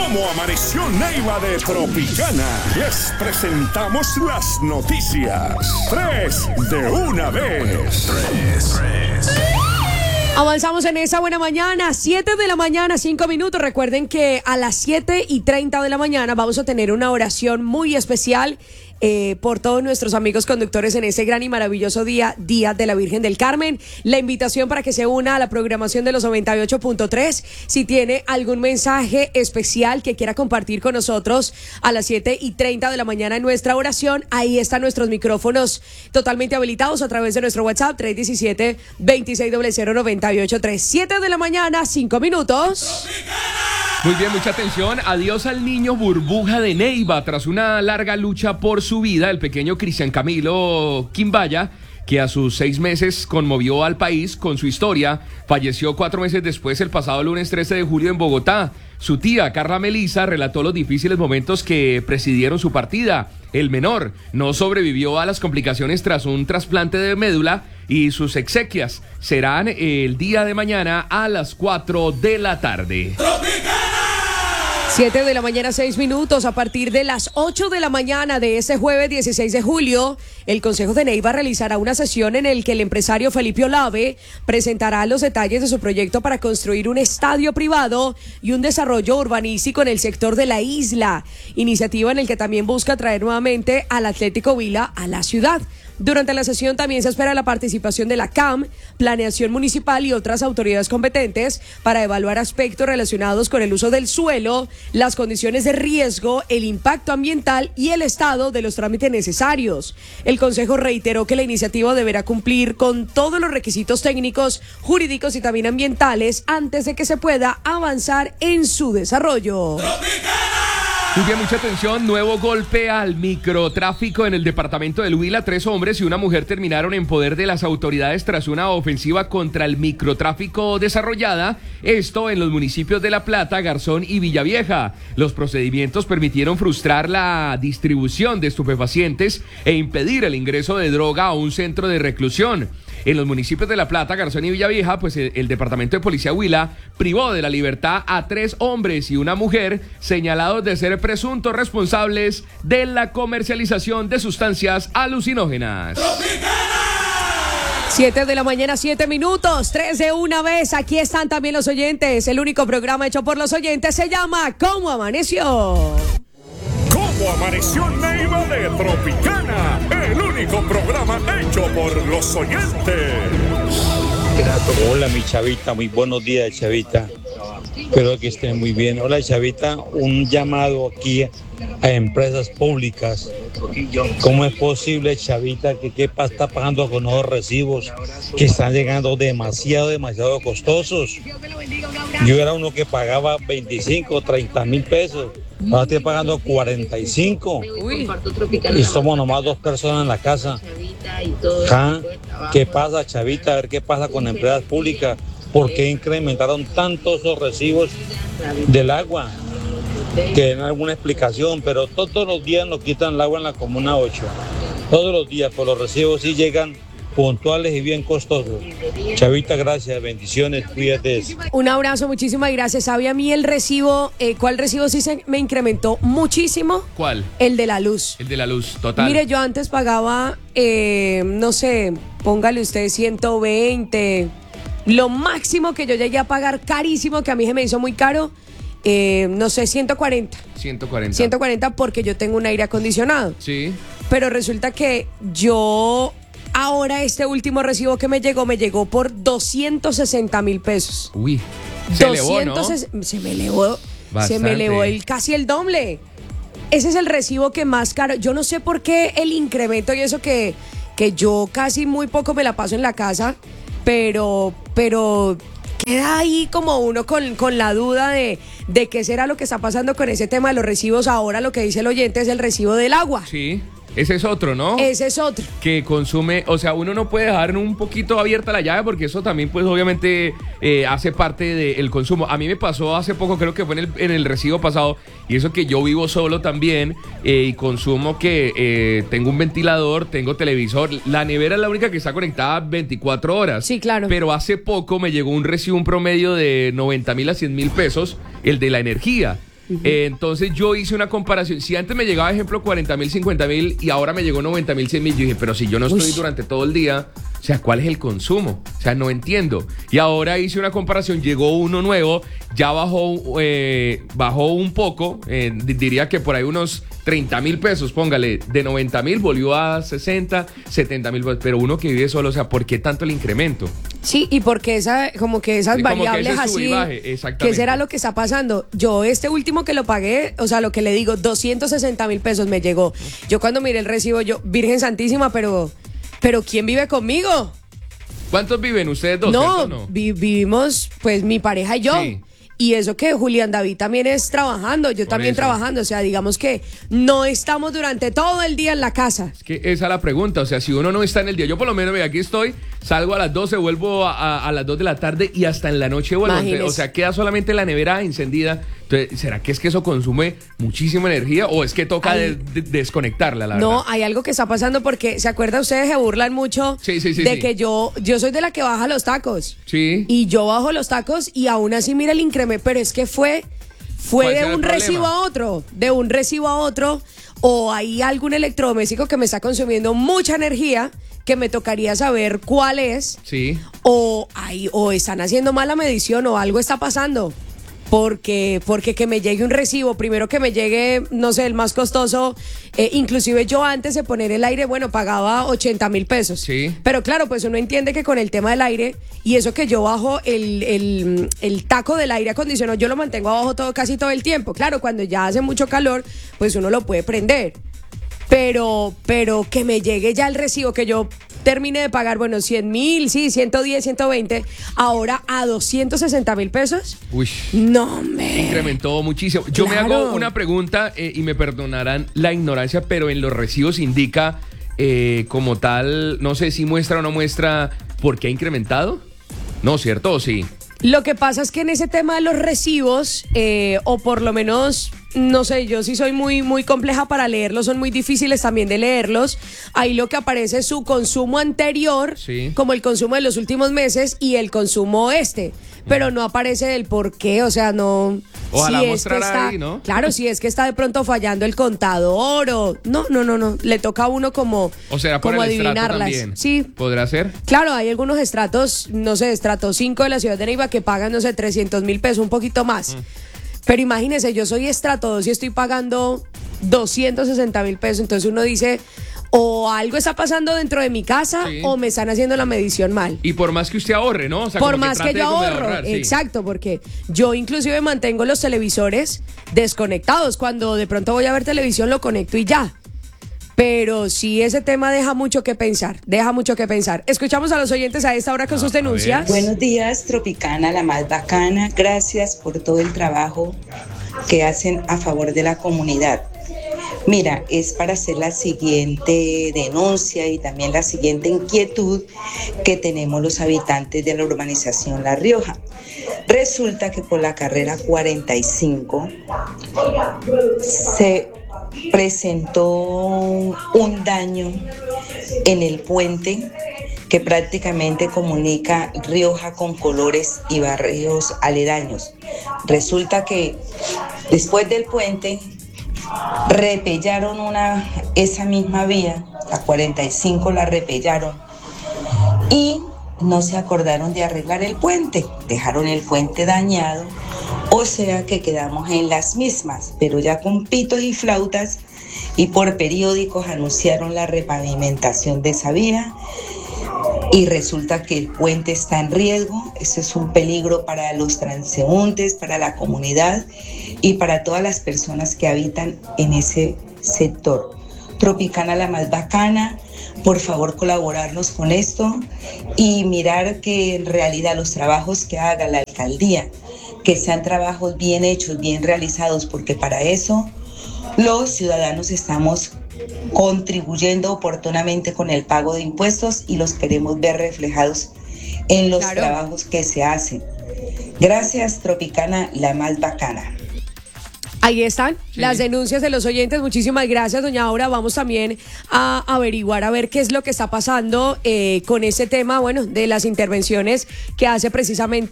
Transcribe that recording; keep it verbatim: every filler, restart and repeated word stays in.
¿Cómo amaneció Neiva de Tropicana? Les presentamos las noticias. Tres de una vez. Tres, tres. Avanzamos en esa buena mañana, siete de la mañana, cinco minutos. Recuerden que a las siete y treinta de la mañana vamos a tener una oración muy especial eh, por todos nuestros amigos conductores en ese gran y maravilloso día, Día de la Virgen del Carmen. La invitación para que se una a la programación de los noventa y ocho punto tres. Si tiene algún mensaje especial que quiera compartir con nosotros a las siete y treinta de la mañana en nuestra oración, ahí están nuestros micrófonos totalmente habilitados a través de nuestro WhatsApp tres uno siete, dos seis cero cero, nueve ocho tres. siete de la mañana, cinco minutos. Muy bien, mucha atención. Adiós al niño burbuja de Neiva. Tras una larga lucha por su vida, el pequeño Cristian Camilo Quimbaya, que a sus seis meses conmovió al país con su historia, falleció cuatro meses después, el pasado lunes trece de julio en Bogotá. Su tía, Carla Melisa, relató los difíciles momentos que presidieron su partida. El menor no sobrevivió a las complicaciones tras un trasplante de médula y sus exequias serán el día de mañana a las cuatro de la tarde. siete de la mañana, seis minutos. A partir de las ocho de la mañana de este jueves dieciséis de julio, el Consejo de Neiva realizará una sesión en el que el empresario Felipe Olave presentará los detalles de su proyecto para construir un estadio privado y un desarrollo urbanístico en el sector de la isla, iniciativa en el que también busca traer nuevamente al Atlético Huila a la ciudad. Durante la sesión también se espera la participación de la C A M, Planeación Municipal y otras autoridades competentes para evaluar aspectos relacionados con el uso del suelo, las condiciones de riesgo, el impacto ambiental y el estado de los trámites necesarios. El Consejo reiteró que la iniciativa deberá cumplir con todos los requisitos técnicos, jurídicos y también ambientales antes de que se pueda avanzar en su desarrollo. Muy bien, mucha atención. Nuevo golpe al microtráfico en el departamento del Huila. Tres hombres y una mujer terminaron en poder de las autoridades tras una ofensiva contra el microtráfico desarrollada. Esto en los municipios de La Plata, Garzón y Villavieja. Los procedimientos permitieron frustrar la distribución de estupefacientes e impedir el ingreso de droga a un centro de reclusión. En los municipios de La Plata, Garzón y Villavieja, pues el, el Departamento de Policía Huila privó de la libertad a tres hombres y una mujer señalados de ser presuntos responsables de la comercialización de sustancias alucinógenas. siete de la mañana, siete minutos, tres de una vez. Aquí están también los oyentes. El único programa hecho por los oyentes se llama ¿Cómo amaneció? ¿Cómo amaneció Neiva de Tropicana? El único programa hecho por los oyentes. Hola, mi Chavita, muy buenos días, Chavita. Espero que estén muy bien. Hola, Chavita, un llamado aquí a empresas públicas. ¿Cómo es posible, Chavita, que qué está pasando con los recibos que están llegando demasiado, demasiado costosos? Yo era uno que pagaba veinticinco, treinta mil pesos. Ahora estoy pagando cuarenta y cinco. Uy. Y somos nomás dos personas en la casa. ¿Ah? ¿Qué pasa, Chavita? A ver qué pasa con empresas públicas. ¿Por qué incrementaron tantos esos recibos del agua? Que den alguna explicación, pero todos los días nos quitan el agua en la Comuna ocho. Todos los días, por los recibos sí llegan puntuales y bien costosos. Chavita, gracias, bendiciones, cuídate. Un abrazo, muchísimas gracias. ¿Sabe a mí el recibo? Eh, ¿Cuál recibo sí se me incrementó muchísimo? ¿Cuál? El de la luz. El de la luz, total. Mire, yo antes pagaba, eh, no sé, póngale usted ciento veinte. Lo máximo que yo llegué a pagar carísimo, que a mí se me hizo muy caro, eh, no sé, ciento cuarenta. ciento cuarenta. ciento cuarenta porque yo tengo un aire acondicionado. Sí. Pero resulta que yo... Ahora este último recibo que me llegó, me llegó por doscientos sesenta mil pesos. Uy, se elevó, ¿no? Se me elevó, Bastante. se me elevó el, casi el doble. Ese es el recibo que más caro. Yo no sé por qué el incremento y eso que, que yo casi muy poco me la paso en la casa, pero, pero queda ahí como uno con, con la duda de, de qué será lo que está pasando con ese tema de los recibos. Ahora lo que dice el oyente es el recibo del agua. Sí. Ese es otro, ¿no? Ese es otro. Que consume, o sea, uno no puede dejar un poquito abierta la llave porque eso también, pues, obviamente eh, hace parte del consumo. A mí me pasó hace poco, creo que fue en el, en el recibo pasado, y eso que yo vivo solo también eh, y consumo que eh, tengo un ventilador, tengo televisor. La nevera es la única que está conectada veinticuatro horas. Sí, claro. Pero hace poco me llegó un recibo, un promedio de noventa mil a cien mil pesos, el de la energía. Uh-huh. Eh, entonces yo hice una comparación. Si antes me llegaba, ejemplo, cuarenta mil, cincuenta mil y ahora me llegó noventa mil, cien mil, yo dije, pero si yo no estoy Uy. durante todo el día, o sea, ¿cuál es el consumo? O sea, no entiendo. Y ahora hice una comparación, llegó uno nuevo, ya bajó, eh, bajó un poco, eh, diría que por ahí unos treinta mil pesos, póngale, de noventa mil volvió a sesenta, setenta mil, pero uno que vive solo, o sea, ¿por qué tanto el incremento? Sí, y porque esa, como que esas Sí, variables como que así, baje, ¿qué será lo que está pasando? Yo este último que lo pagué, o sea, lo que le digo, doscientos sesenta mil pesos me llegó. Yo cuando miré el recibo, yo, Virgen Santísima, pero, pero ¿quién vive conmigo? ¿Cuántos viven ustedes dos? No, no? Vi, vivimos pues mi pareja y yo. Sí. Y eso que Julián David también es trabajando, yo Por también eso. trabajando, o sea, digamos que no estamos durante todo el día en la casa. Es que esa es la pregunta, o sea, si uno no está en el día, yo por lo menos, aquí estoy, salgo a las doce, vuelvo a, a, a las dos de la tarde y hasta en la noche vuelvo, Imagínese. o sea, queda solamente la nevera encendida. Entonces, ¿será que es que eso consume muchísima energía o es que toca de, de, desconectarla, la no, verdad? hay algo que está pasando porque, ¿se acuerdan ustedes? Se burlan mucho sí, sí, sí, de sí. que yo, yo soy de la que baja los tacos. Sí. Y yo bajo los tacos y aún así mira el incremento, pero es que fue, fue de un recibo a otro, de un recibo a otro, o hay algún electrodoméstico que me está consumiendo mucha energía que me tocaría saber cuál es. Sí. O, hay, o están haciendo mala medición o algo está pasando. Porque, porque que me llegue un recibo, primero que me llegue, no sé, el más costoso, eh, inclusive yo antes de poner el aire, bueno, pagaba ochenta mil pesos. Sí. Pero claro, pues uno entiende que con el tema del aire, y eso que yo bajo el, el, el taco del aire acondicionado, yo lo mantengo abajo todo, casi todo el tiempo. Claro, cuando ya hace mucho calor, pues uno lo puede prender. Pero, pero que me llegue ya el recibo, que yo termine de pagar, bueno, cien mil, sí, ciento diez, ciento veinte, ahora a doscientos sesenta mil pesos. Uy. No, me. Incrementó muchísimo. Yo claro. me hago una pregunta eh, y me perdonarán la ignorancia, pero en los recibos indica eh, como tal, no sé si muestra o no muestra por qué ha incrementado. No, ¿cierto? ¿O sí? Lo que pasa es que en ese tema de los recibos, eh, o por lo menos, no sé, yo sí soy muy, muy compleja para leerlos, son muy difíciles también de leerlos. Ahí lo que aparece es su consumo anterior, sí. como el consumo de los últimos meses y el consumo este, pero no aparece el por qué, o sea, no... Ojalá si es mostrar que está, ahí, ¿no? Claro, si es que está de pronto fallando el contador o... No, no, no, no, le toca a uno como, o será por como el estrato adivinarlas. También. Sí. ¿Podrá ser? Claro, hay algunos estratos, no sé, estrato cinco de la ciudad de Neiva que pagan, no sé, trescientos mil pesos, un poquito más. Mm. Pero imagínense, yo soy estrato dos y estoy pagando doscientos sesenta mil pesos, entonces uno dice... O algo está pasando dentro de mi casa, sí. o me están haciendo la medición mal. Y por más que usted ahorre, ¿no? O sea, por más que, que yo ahorro, ahorrar, sí. Exacto, porque yo inclusive mantengo los televisores desconectados. Cuando de pronto voy a ver televisión lo conecto y ya. Pero sí, ese tema deja mucho que pensar, deja mucho que pensar. Escuchamos a los oyentes a esta hora con ah, sus denuncias. Buenos días, Tropicana, la más bacana. Gracias por todo el trabajo que hacen a favor de la comunidad. Mira, es para hacer la siguiente denuncia y también la siguiente inquietud que tenemos los habitantes de la urbanización La Rioja. Resulta que por la carrera cuarenta y cinco se presentó un daño en el puente que prácticamente comunica Rioja con Colores y barrios aledaños. Resulta que después del puente repellaron una, esa misma vía, la cuarenta y cinco la repellaron y no se acordaron de arreglar el puente, dejaron el puente dañado, o sea que quedamos en las mismas, pero ya con pitos y flautas y por periódicos anunciaron la repavimentación de esa vía y resulta que el puente está en riesgo. Eso es un peligro para los transeúntes, para la comunidad y para todas las personas que habitan en ese sector. Tropicana, la más bacana, por favor colaborarnos con esto y mirar que en realidad los trabajos que haga la alcaldía, que sean trabajos bien hechos, bien realizados, porque para eso los ciudadanos estamos contribuyendo oportunamente con el pago de impuestos y los queremos ver reflejados en los claro. trabajos que se hacen. Gracias, Tropicana, la más bacana. Ahí están sí. las denuncias de los oyentes. Muchísimas gracias, doña Aura. Vamos también a averiguar a ver qué es lo que está pasando eh, con ese tema, bueno, de las intervenciones que hace precisamente